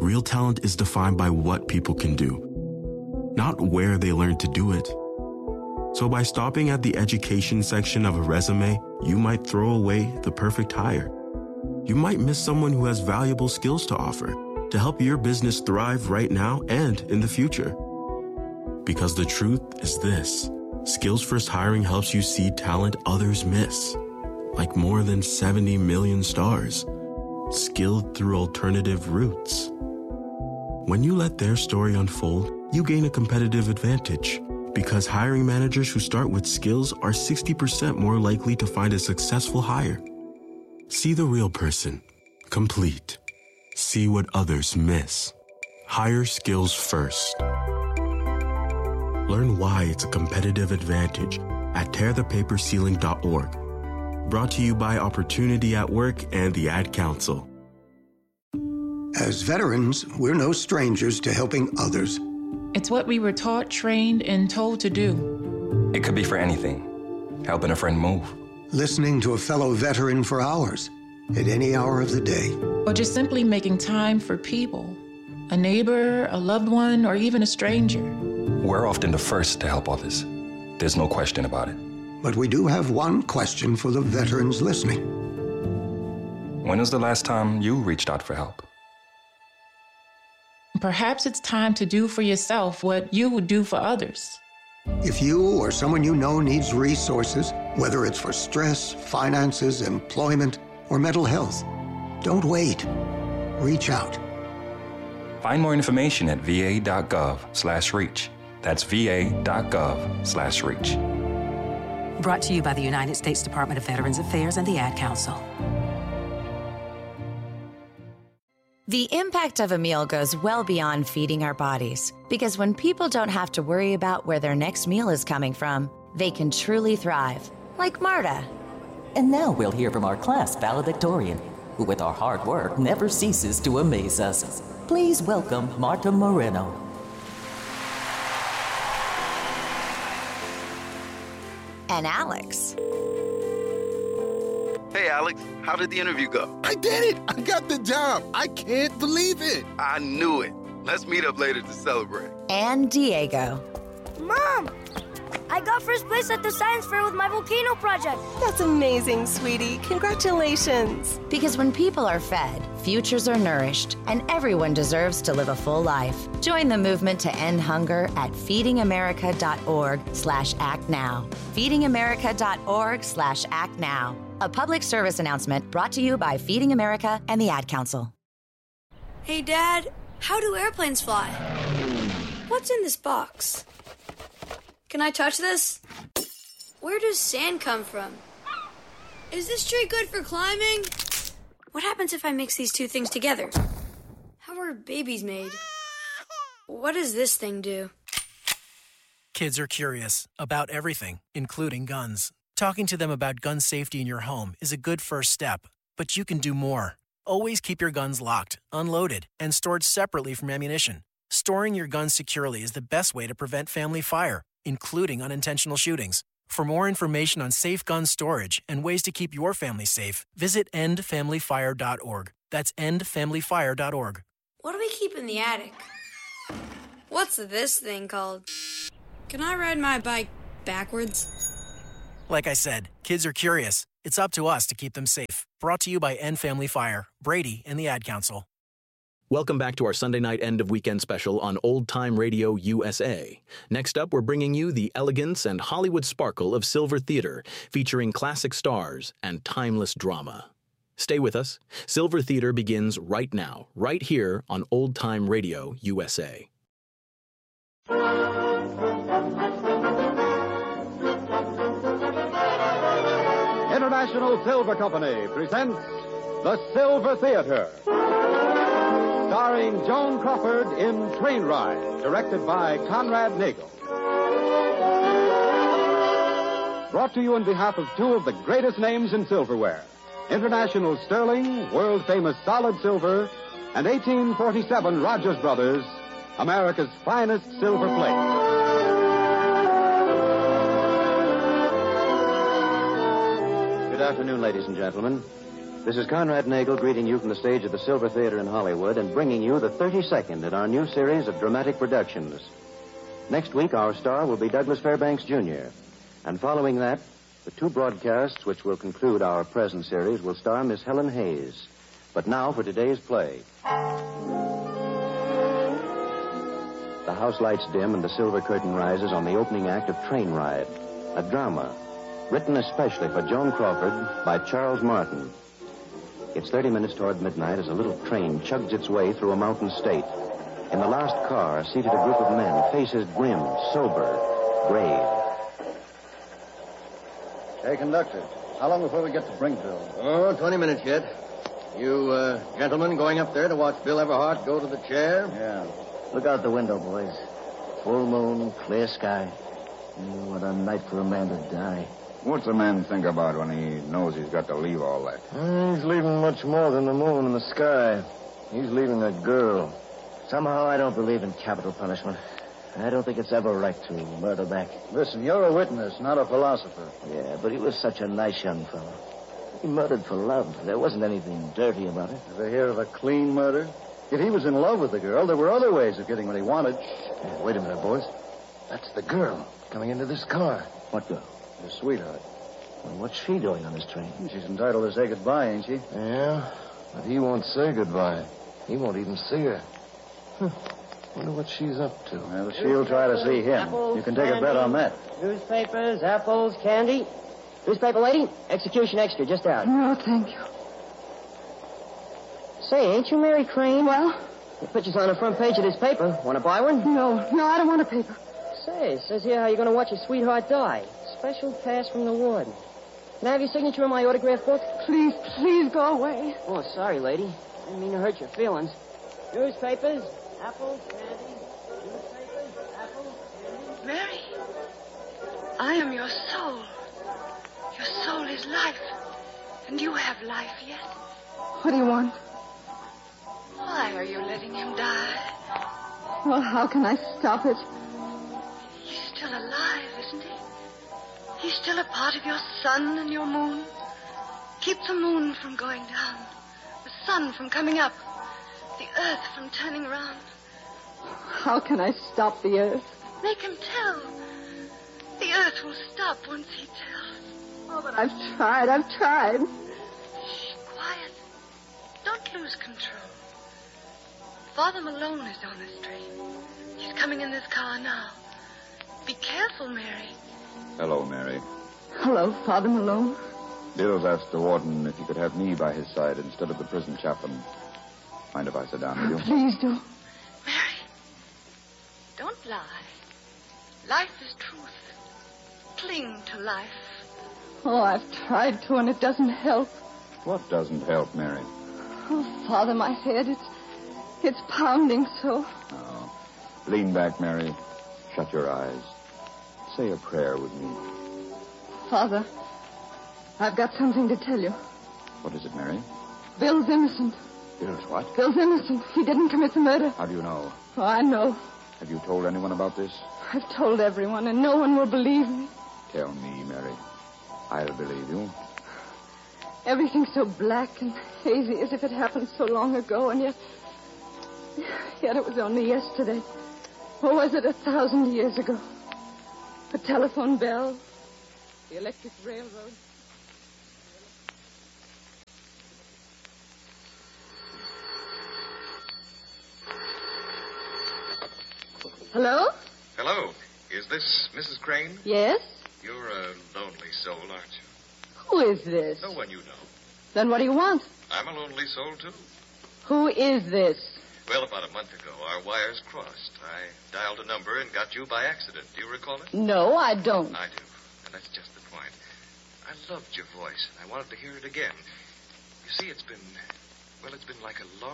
Real talent is defined by what people can do, not where they learn to do it. So by stopping at the education section of a resume, you might throw away the perfect hire. You might miss someone who has valuable skills to offer to help your business thrive right now and in the future. Because the truth is this: Skills First Hiring helps you see talent others miss, like more than 70 million stars, skilled through alternative routes. When you let their story unfold, you gain a competitive advantage, because hiring managers who start with skills are 60% more likely to find a successful hire. See the real person, complete. See what others miss. Hire skills first. Learn why it's a competitive advantage at tearthepaperceiling.org. Brought to you by Opportunity at Work and the Ad Council. As veterans, we're no strangers to helping others. It's what we were taught, trained, and told to do. It could be for anything. Helping a friend move. Listening to a fellow veteran for hours, at any hour of the day. Or just simply making time for people. A neighbor, a loved one, or even a stranger. We're often the first to help others. There's no question about it. But we do have one question for the veterans listening. When was the last time you reached out for help? Perhaps it's time to do for yourself what you would do for others. If you or someone you know needs resources, whether it's for stress, finances, employment, or mental health, don't wait. Reach out. Find more information at va.gov/reach. That's va.gov/reach. Brought to you by the United States Department of Veterans Affairs and the Ad Council. The impact of a meal goes well beyond feeding our bodies, because when people don't have to worry about where their next meal is coming from, they can truly thrive, like Marta. And now we'll hear from our class valedictorian, who with our hard work never ceases to amaze us. Please welcome Marta Moreno. And Alex. Hey, Alex, how did the interview go? I did it! I got the job! I can't believe it! I knew it. Let's meet up later to celebrate. And Diego. Mom! I got first place at the science fair with my volcano project. That's amazing, sweetie. Congratulations. Because when people are fed, futures are nourished, and everyone deserves to live a full life. Join the movement to end hunger at feedingamerica.org/actnow. feedingamerica.org/actnow. A public service announcement brought to you by Feeding America and the Ad Council. Hey, Dad, how do airplanes fly? What's in this box? Can I touch this? Where does sand come from? Is this tree good for climbing? What happens if I mix these two things together? How are babies made? What does this thing do? Kids are curious about everything, including guns. Talking to them about gun safety in your home is a good first step, but you can do more. Always keep your guns locked, unloaded, and stored separately from ammunition. Storing your guns securely is the best way to prevent family fire, including unintentional shootings. For more information on safe gun storage and ways to keep your family safe, visit endfamilyfire.org. That's endfamilyfire.org. What do we keep in the attic? What's this thing called? Can I ride my bike backwards? Like I said, kids are curious. It's up to us to keep them safe. Brought to you by End Family Fire, Brady, and the Ad Council. Welcome back to our Sunday night end-of-weekend special on Old Time Radio USA. Next up, we're bringing you the elegance and Hollywood sparkle of Silver Theater, featuring classic stars and timeless drama. Stay with us. Silver Theater begins right now, right here on Old Time Radio USA. International Silver Company presents The Silver Theater, starring Joan Crawford in Train Ride, directed by Conrad Nagel. Brought to you on behalf of two of the greatest names in silverware, International Sterling, world-famous solid silver, and 1847 Rogers Brothers, America's finest silver plate. Good afternoon, ladies and gentlemen. This is Conrad Nagel greeting you from the stage of the Silver Theater in Hollywood and bringing you the 32nd in our new series of dramatic productions. Next week, our star will be Douglas Fairbanks, Jr. And following that, the two broadcasts which will conclude our present series will star Miss Helen Hayes. But now for today's play. The house lights dim and the silver curtain rises on the opening act of Train Ride, a drama written especially for Joan Crawford by Charles Martin. It's 30 minutes toward midnight as a little train chugs its way through a mountain state. In the last car, seated a group of men, faces grim, sober, grave. Hey, conductor, how long before we get to Brinkville? Oh, 20 minutes yet. You, gentlemen going up there to watch Bill Everhart go to the chair? Yeah. Look out the window, boys. Full moon, clear sky. What a night for a man to die. What's a man think about when he knows he's got to leave all that? He's leaving much more than the moon and the sky. He's leaving a girl. Somehow I don't believe in capital punishment. I don't think it's ever right to murder back. Listen, you're a witness, not a philosopher. Yeah, but he was such a nice young fellow. He murdered for love. There wasn't anything dirty about it. Ever hear of a clean murder? If he was in love with the girl, there were other ways of getting what he wanted. Yeah, wait a minute, boys. That's the girl coming into this car. What girl? Your sweetheart. Well, what's she doing on this train? She's entitled to say goodbye, ain't she? Yeah, but he won't say goodbye. He won't even see her. Wonder what she's up to. Well, she'll try to see him. Apples, You can take a bet on that. Newspapers, apples, candy. Newspaper lady, execution extra, just out. No, thank you. Say, ain't you Mary Crane? Well? The picture's on the front page of this paper. Want to buy one? No, I don't want a paper. Say, it says here how you're going to watch your sweetheart die. Special pass from the warden. Can I have your signature in my autograph book? Please go away. Oh, sorry, lady. Didn't mean to hurt your feelings. Newspapers, apples, candy. Newspapers, apples, candy. Mary, I am your soul. Your soul is life. And you have life yet. What do you want? Why are you letting him die? Well, how can I stop it? He's still alive, isn't he? He's still a part of your sun and your moon. Keep the moon from going down, the sun from coming up, the earth from turning round. How can I stop the earth? Make him tell. The earth will stop once he tells. Oh, but I've tried. Shh, quiet. Don't lose control. Father Malone is on this train. He's coming in this car now. Be careful, Mary. Hello, Mary. Hello, Father Malone. Bill's asked the warden if he could have me by his side instead of the prison chaplain. Mind if I sit down with you? Please do. Mary, don't lie. Life is truth. Cling to life. Oh, I've tried to, and it doesn't help. What doesn't help, Mary? Oh, Father, my head, it's pounding so. Oh. Lean back, Mary. Shut your eyes. Say a prayer with me. Father, I've got something to tell you. What is it, Mary? Bill's innocent. Bill's what? Bill's innocent. He didn't commit the murder. How do you know? Oh, I know. Have you told anyone about this? I've told everyone, and no one will believe me. Tell me, Mary. I'll believe you. Everything's so black and hazy as if it happened so long ago, and yet it was only yesterday. Or was it 1,000 years ago? The telephone bell, the electric railroad. Hello? Hello. Is this Mrs. Crane? Yes? You're a lonely soul, aren't you? Who is this? No one you know. Then what do you want? I'm a lonely soul, too. Who is this? Well, about a month ago, our wires crossed. I dialed a number and got you by accident. Do you recall it? No, I don't. I do. And that's just the point. I loved your voice, and I wanted to hear it again. You see, it's been like a long